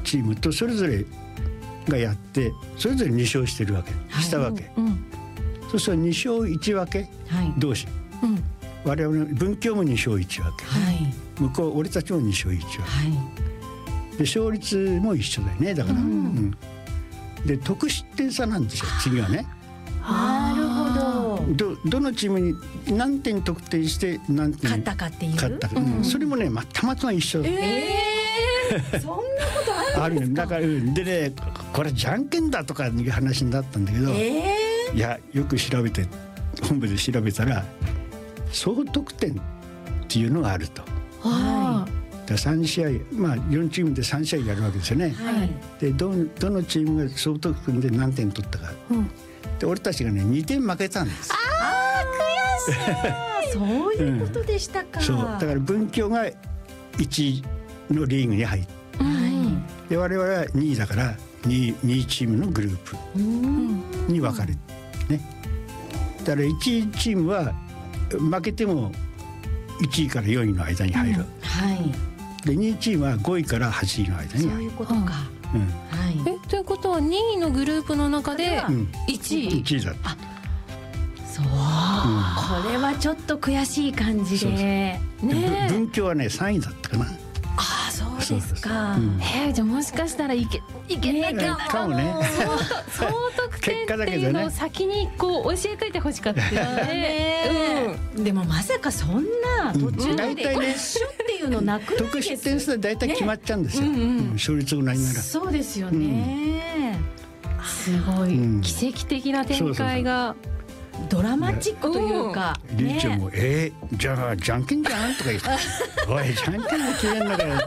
チームとそれぞれがやってそれぞれ2勝してるわけ、したわけ、そうすると2勝1分け同士、我々文教も2勝1分け、向こう俺たちも2勝1分け、で勝率も一緒だよね。だから、で得失点差なんですよ次はね。 なるほど。 どのチームに何点得点して何点勝ったかっていう、 勝った、それもね、たまたま一緒だ。 そんなことあるんですか。 だからでね、これじゃんけんだとかいう話になったんだけど、いやよく調べて本部で調べたら総得点っていうのがあると。3試合、4チームで3試合やるわけですよね。でどのチームが総得点で何点取ったか、で俺たちがね2点負けたんです。 悔しいそういうことでしたか。 そうだから文教が1位のリーグに入って、で我々は2位だから2位チームのグループに分かれてね。だから1位チームは負けても1位から4位の間に入る、で2位チームは5位から8位の間に入る。 そういうことか。 ということは2位のグループの中で1位だった。 そう、これはちょっと悔しい感じで、 文教はね3位だったかな。 そうですか。 じゃあもしかしたらいけないかもね。 総得点っていうのを先にこう教えといてほしかったね。 でもまさかそんな途中で一緒っていうのなくないです。 得失点数で大体決まっちゃうんですよ、勝率がないなら。 そうですよね、 すごい奇跡的な展開がドラマチックというか、 理事長もじゃあじゃんけんじゃんとか言っておいじゃんけんで決めんのかよ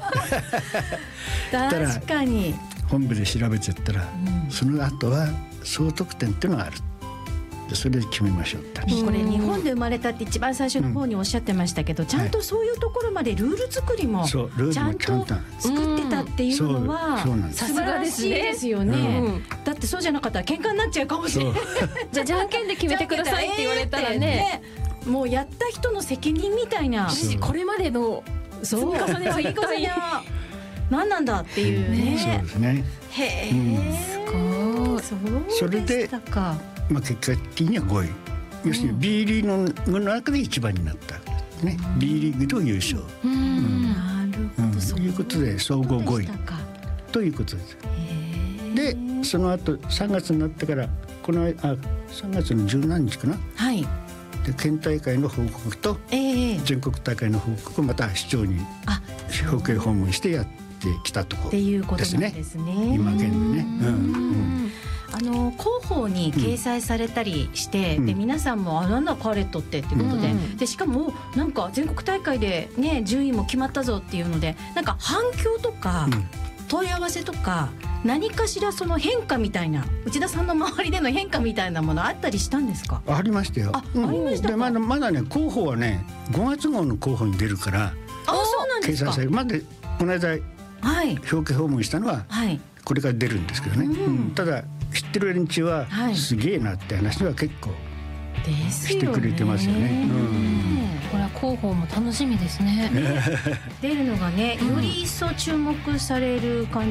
確かに本部で調べちゃったら、その後は総得点っていうのがある。それで決めましょうって。 これ日本で生まれたって一番最初の方におっしゃってましたけど、ちゃんとそういうところまでルール作りもちゃんと作ってたっていうのはさすがですね。ですよね。だってそうじゃなかったら喧嘩になっちゃうかもしれない。 じゃあじゃんけんで決めてくださいって言われたらね、 もうやった人の責任みたいな、 これまでの積み重ねは何なんだっていうね。 そうですね。 へえ、すごい。 それで結果的には5位、要するに B リーグの中で一番になったね。B リーグと優勝、 なるほど、 ということで総合5位ということです。でその後3月になってから3月の10何日かな、で県大会の報告と全国大会の報告をまた市長に表敬訪問してやってきたところですね。今現在ね。 広報に掲載されたりして、で皆さんもなんだカレットってことで、しかもなんか全国大会でね順位も決まったぞっていうので、なんか反響とか問い合わせとか何かしらその変化みたいな、内田さんの周りでの変化みたいなものあったりしたんですか？ ありましたよ。 ありましたか。 でまだね広報はね5月号の広報に出るから、 そうなんですか。 掲載されるまでこの間表敬訪問したのはこれから出るんですけどね、ただ知ってる連中はすげえなって話は結構してくれてますよね。 これは広報も楽しみですね。 出るのがねより一層注目される感じ